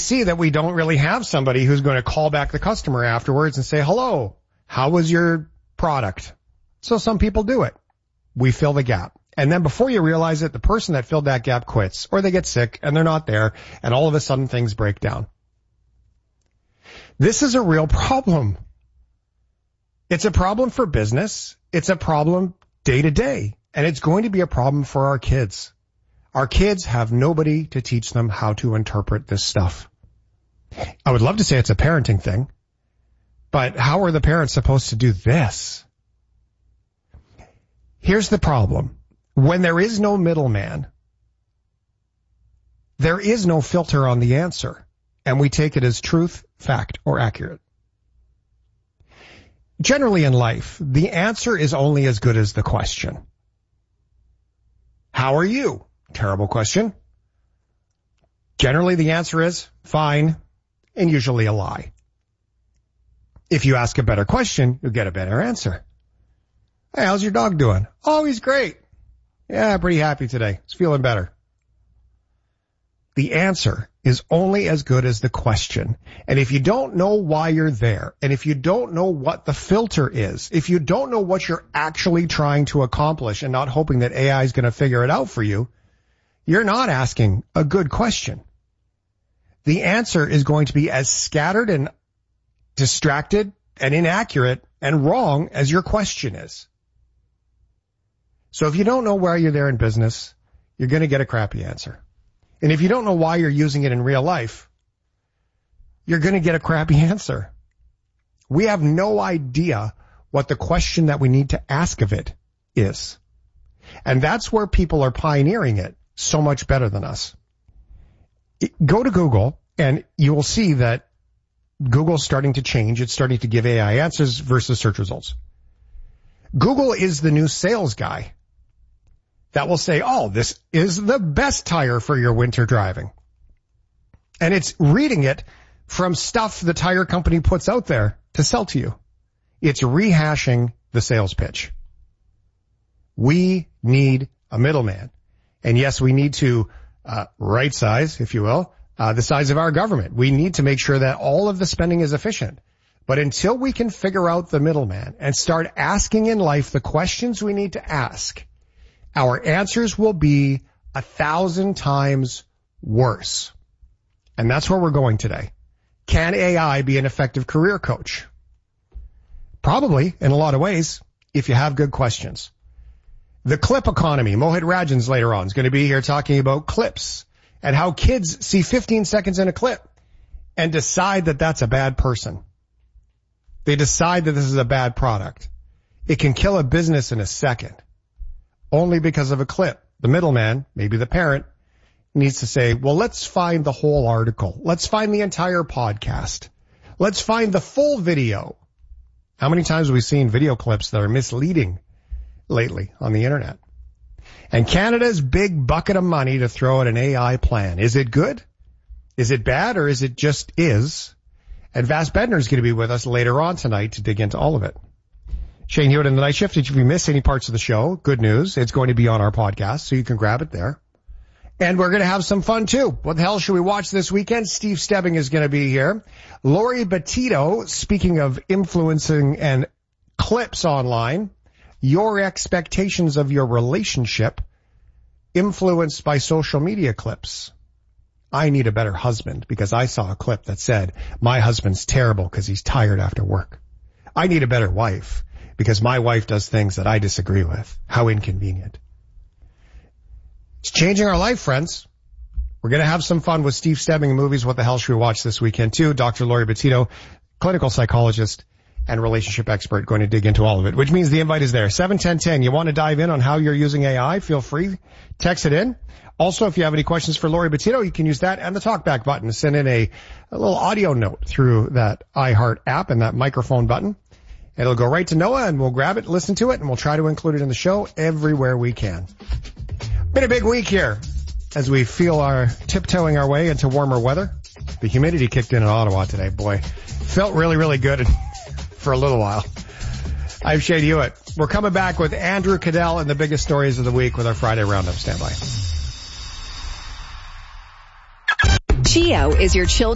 see that we don't really have somebody who's going to call back the customer afterwards and say, hello, how was your product? So some people do it. We fill the gap. And then before you realize it, the person that filled that gap quits, or they get sick and they're not there, and all of a sudden things break down. This is a real problem. It's a problem for business. It's a problem day to day. And it's going to be a problem for our kids. Our kids have nobody to teach them how to interpret this stuff. I would love to say it's a parenting thing, but how are the parents supposed to do this? Here's the problem. When there is no middleman, there is no filter on the answer, and we take it as truth, fact, or accurate. Generally in life, the answer is only as good as the question. How are you? Terrible question. Generally, the answer is fine, and usually a lie. If you ask a better question, you'll get a better answer. Hey, how's your dog doing? Oh, he's great. Yeah, pretty happy today. He's feeling better. The answer is only as good as the question. And if you don't know why you're there, and if you don't know what the filter is, if you don't know what you're actually trying to accomplish and not hoping that AI is going to figure it out for you, you're not asking a good question. The answer is going to be as scattered and distracted and inaccurate and wrong as your question is. So if you don't know why you're there in business, you're going to get a crappy answer. And if you don't know why you're using it in real life, you're going to get a crappy answer. We have no idea what the question that we need to ask of it is. And that's where people are pioneering it so much better than us. Go to Google and you will see that Google's starting to change. It's starting to give AI answers versus search results. Google is the new sales guy that will say, oh, this is the best tire for your winter driving. And it's reading it from stuff the tire company puts out there to sell to you. It's rehashing the sales pitch. We need a middleman. And yes, we need to right size, if you will, the size of our government. We need to make sure that all of the spending is efficient. But until we can figure out the middleman and start asking in life the questions we need to ask, our answers will be 1,000 times worse. And that's where we're going today. Can AI be an effective career coach? Probably, in a lot of ways, if you have good questions. The clip economy. Mohit Rajan's later on is going to be here talking about clips and how kids see 15 seconds in a clip and decide that that's a bad person. They decide that this is a bad product. It can kill a business in a second only because of a clip. The middleman, maybe the parent, needs to say, well, let's find the whole article. Let's find the entire podcast. Let's find the full video. How many times have we seen video clips that are misleading lately on the internet? And Canada's big bucket of money to throw at an AI plan. Is it good? Is it bad? Or is it just is? And Vas Bednar is going to be with us later on tonight to dig into all of it. Shane Hewitt in the night shift. If you miss any parts of the show, good news. It's going to be on our podcast, so you can grab it there. And we're going to have some fun too. What the hell should we watch this weekend? Steve Stebbing is going to be here. Lori Betito, speaking of influencing and clips online, your expectations of your relationship influenced by social media clips. I need a better husband because I saw a clip that said, my husband's terrible because he's tired after work. I need a better wife because my wife does things that I disagree with. How inconvenient. It's changing our life, friends. We're going to have some fun with Steve Stebbing in movies. What the hell should we watch this weekend too? Dr. Lori Betito, clinical psychologist and relationship expert, going to dig into all of it, which means the invite is there. 71010. You want to dive in on how you're using AI? Feel free. Text it in. Also, if you have any questions for Lori Betito, you can use that and the talkback button to send in a little audio note through that iHeart app and that microphone button. It'll go right to Noah and we'll grab it, listen to it, and we'll try to include it in the show everywhere we can. Been a big week here as we feel our tiptoeing our way into warmer weather. The humidity kicked in Ottawa today, boy. Felt really, really good for a little while. I'm Shane Hewitt. We're coming back with Andrew Cadell and the biggest stories of the week with our Friday Roundup. Stand by. Chio is your children's